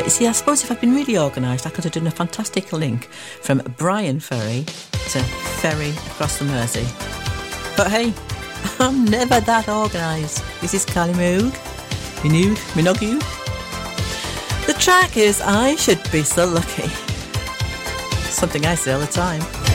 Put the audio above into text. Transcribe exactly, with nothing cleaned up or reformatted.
You see, I suppose if I'd been really organised, I could have done a fantastic link from Brian Ferry to Ferry across the Mersey. But hey, I'm never that organised. This is Kylie Minogue. Minogue? Minogue? The track is I Should Be So Lucky. Something I say all the time.